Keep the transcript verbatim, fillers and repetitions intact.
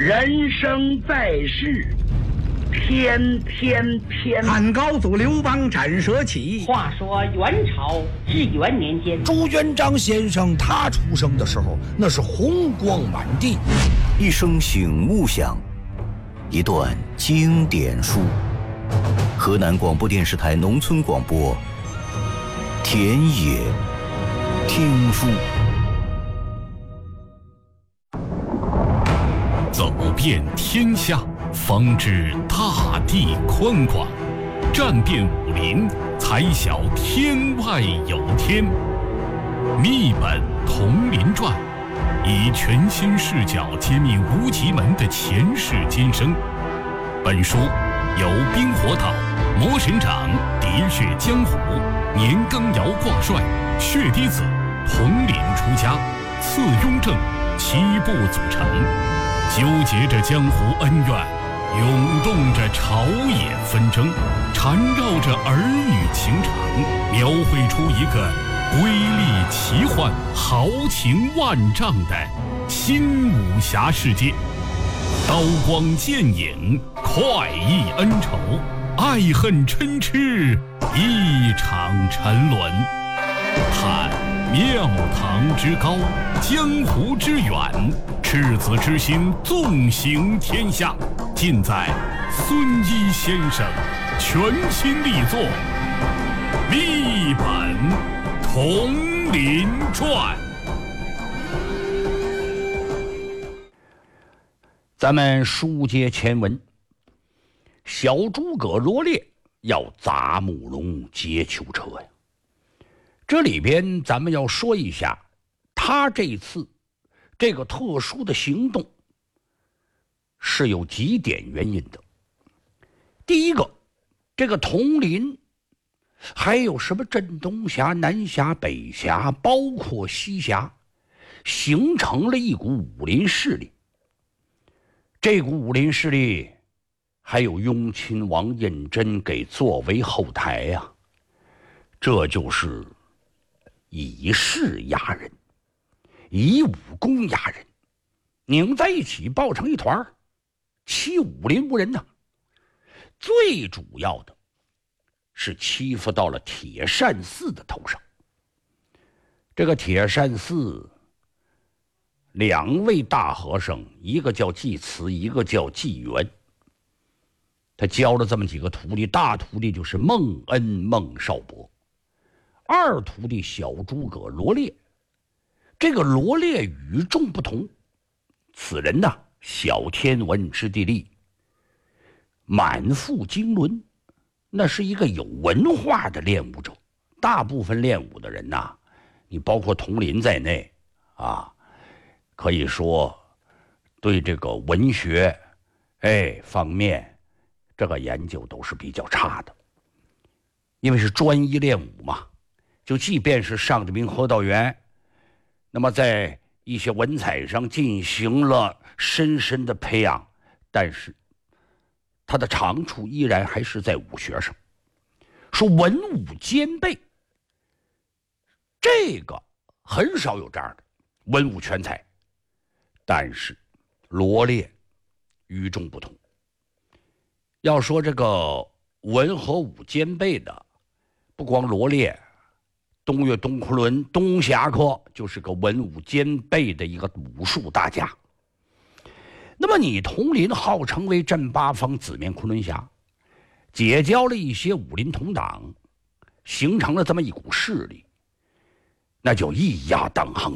人生在世，天天天。 汉高祖刘邦斩蛇起。 话说元朝至元年间， 朱元璋先生他出生的时候，那是红光满地。 一声醒悟响，一段经典书。河南广播电视台农村广播，田野听书。 走遍天下，方知大地宽广；战遍武林，才晓天外有天。密本同林传，以全新视角揭秘无极门的前世今生。本书由冰火岛、魔神掌、喋血江湖、年羹尧挂帅、血滴子、统领出家、次雍正七部组成，纠结着江湖恩怨，涌动着朝野纷争，缠绕着儿女情长，描绘出一个瑰丽奇幻、豪情万丈的新武侠世界。刀光剑影，快意恩仇，爱恨嗔痴，一场沉沦。探庙堂之高，江湖之远，赤子之心纵行天下，尽在孙一先生全新力作《密本同林传》。 咱们书接前文，小诸葛罗列要砸慕容劫囚车呀。这里边咱们要说一下，他这次这个特殊的行动是有几点原因的。第一个，这个统领还有什么镇东峡、南峡、北峡，包括西峡，形成了一股武林势力。这股武林势力还有雍亲王胤禛给作为后台呀、啊，这就是以势压人，以武功压人，拧在一起抱成一团，欺武林无人呐。最主要的是欺负到了铁扇寺的头上。这个铁扇寺两位大和尚，一个叫济慈，一个叫济元。他教了这么几个徒弟，大徒弟就是孟恩、孟少伯，二徒弟小诸葛罗列。这个罗列与众不同，此人呢，小天文之地利，满腹经纶，那是一个有文化的练武者。大部分练武的人呐，你包括佟林在内啊，可以说对这个文学哎方面这个研究都是比较差的，因为是专一练武嘛。就即便是上着名河道员，那么在一些文采上进行了深深的培养，但是他的长处依然还是在武学上。说文武兼备，这个很少有这样的文武全才。但是罗列与众不同。要说这个文和武兼备的，不光罗列，东岳东昆仑东侠客就是个文武兼备的一个武术大家。那么你佟林号称为镇八方，紫面昆仑侠，结交了一些武林同党，形成了这么一股势力，那就易压当行。